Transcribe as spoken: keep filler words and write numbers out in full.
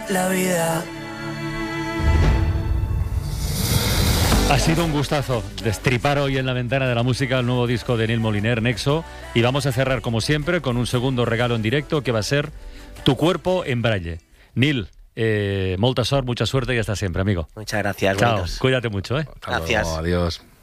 la vida. Ha sido un gustazo destripar hoy en la ventana de la música el nuevo disco de Nil Moliner, Nexo, y vamos a cerrar como siempre con un segundo regalo en directo que va a ser Tu cuerpo en braille. Nil, eh, molta sort, mucha suerte y hasta siempre, amigo. Muchas gracias. Chao, buenos. cuídate mucho, ¿eh? Hasta Gracias. luego, adiós.